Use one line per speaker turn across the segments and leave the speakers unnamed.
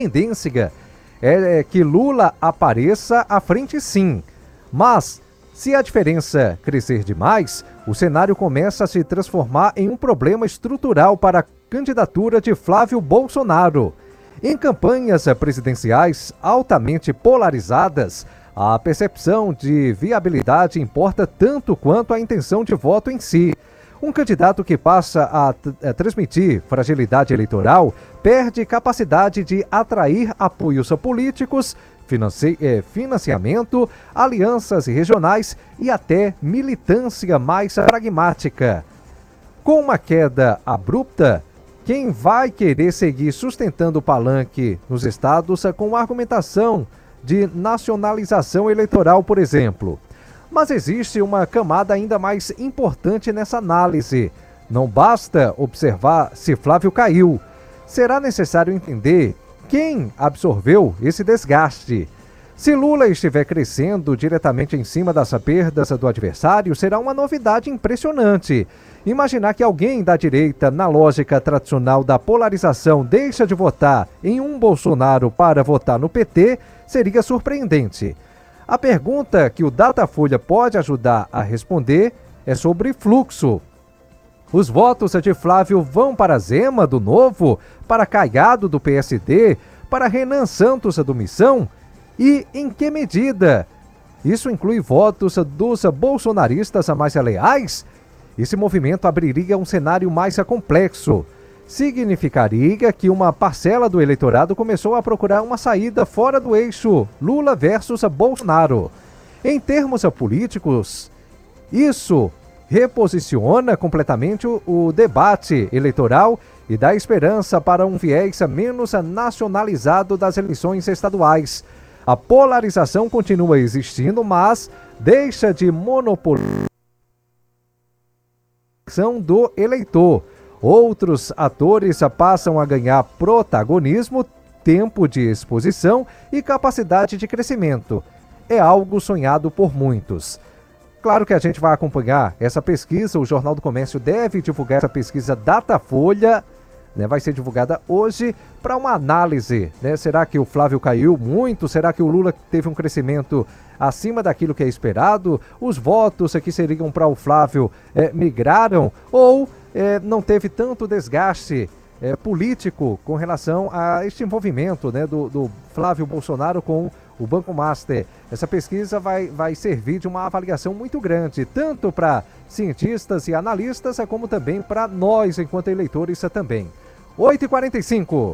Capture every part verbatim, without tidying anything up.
tendência é que Lula apareça à frente, sim, mas se a diferença crescer demais, o cenário começa a se transformar em um problema estrutural para a candidatura de Flávio Bolsonaro. Em campanhas presidenciais altamente polarizadas, a percepção de viabilidade importa tanto quanto a intenção de voto em si. Um candidato que passa a, a transmitir fragilidade eleitoral perde capacidade de atrair apoios políticos, financi eh, financiamento, alianças regionais e até militância mais pragmática. Com uma queda abrupta, quem vai querer seguir sustentando o palanque nos estados com argumentação de nacionalização eleitoral, por exemplo? Mas existe uma camada ainda mais importante nessa análise. Não basta observar se Flávio caiu. Será necessário entender quem absorveu esse desgaste. Se Lula estiver crescendo diretamente em cima das perdas do adversário, será uma novidade impressionante. Imaginar que alguém da direita, na lógica tradicional da polarização, deixa de votar em um Bolsonaro para votar no P T seria surpreendente. A pergunta que o Datafolha pode ajudar a responder é sobre fluxo. Os votos de Flávio vão para Zema, do Novo, para Caiado, do P S D, para Renan Santos, do Missão? E em que medida? Isso inclui votos dos bolsonaristas mais leais? Esse movimento abriria um cenário mais complexo. Significaria que uma parcela do eleitorado começou a procurar uma saída fora do eixo Lula versus Bolsonaro. Em termos políticos, isso reposiciona completamente o, o debate eleitoral e dá esperança para um viés menos nacionalizado das eleições estaduais. A polarização continua existindo, mas deixa de monopolização do eleitor. Outros atores passam a ganhar protagonismo, tempo de exposição e capacidade de crescimento. É algo sonhado por muitos. Claro que a gente vai acompanhar essa pesquisa, o Jornal do Comércio deve divulgar essa pesquisa Datafolha, né, vai ser divulgada hoje para uma análise, né? Será que o Flávio caiu muito? Será que o Lula teve um crescimento acima daquilo que é esperado? Os votos que seriam para o Flávio é, migraram? Ou é, não teve tanto desgaste é, político com relação a este envolvimento, né, do, do Flávio Bolsonaro com o Banco Master? Essa pesquisa vai, vai servir de uma avaliação muito grande, tanto para cientistas e analistas, como também para nós, enquanto eleitores também. oito e quarenta e cinco.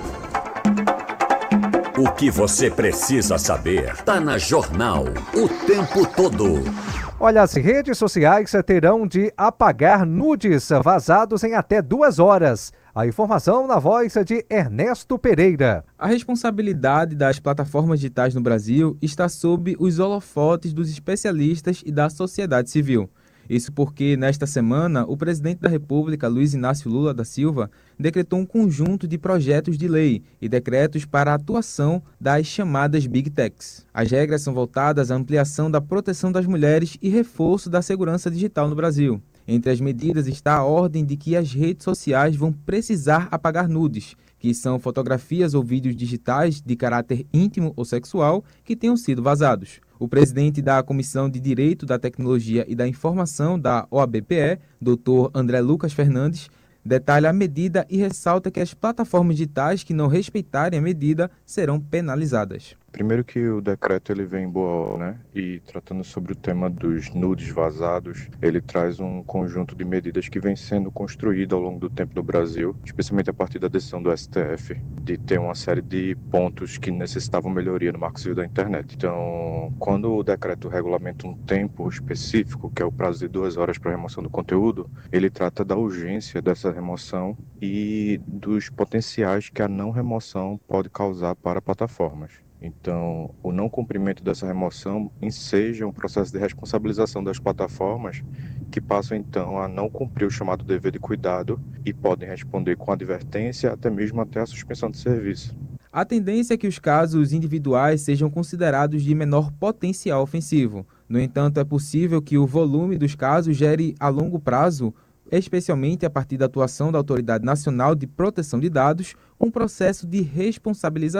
O que você precisa saber está na Jornal o tempo todo.
Olha, as redes sociais terão de apagar nudes vazados em até duas horas. A informação na voz de Ernesto Pereira.
A responsabilidade das plataformas digitais no Brasil está sob os holofotes dos especialistas e da sociedade civil. Isso porque, nesta semana, o presidente da República, Luiz Inácio Lula da Silva, decretou um conjunto de projetos de lei e decretos para a atuação das chamadas Big Techs. As regras são voltadas à ampliação da proteção das mulheres e reforço da segurança digital no Brasil. Entre as medidas está a ordem de que as redes sociais vão precisar apagar nudes, que são fotografias ou vídeos digitais de caráter íntimo ou sexual que tenham sido vazados. O presidente da Comissão de Direito da Tecnologia e da Informação da O A B P E, doutor André Lucas Fernandes, detalha a medida e ressalta que as plataformas digitais que não respeitarem a medida serão penalizadas.
Primeiro que o decreto ele vem em boa hora, né? E tratando sobre o tema dos nudes vazados, ele traz um conjunto de medidas que vem sendo construído ao longo do tempo no Brasil, especialmente a partir da decisão do S T F, de ter uma série de pontos que necessitavam melhoria no Marco Civil da Internet. Então, quando o decreto regulamenta um tempo específico, que é o prazo de duas horas para remoção do conteúdo, ele trata da urgência dessa remoção e dos potenciais que a não remoção pode causar para plataformas. Então, o não cumprimento dessa remoção enseja um processo de responsabilização das plataformas que passam, então, a não cumprir o chamado dever de cuidado e podem responder com advertência, até mesmo até a suspensão de serviço.
A tendência é que os casos individuais sejam considerados de menor potencial ofensivo. No entanto, é possível que o volume dos casos gere a longo prazo, especialmente a partir da atuação da Autoridade Nacional de Proteção de Dados, um processo de responsabilização